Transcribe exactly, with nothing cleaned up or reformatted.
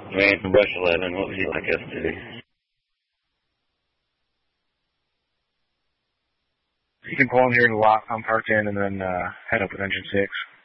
Man from Brush eleven, what would you like us to do? You can pull in here to the lot I'm parked in and then uh, head up with engine six.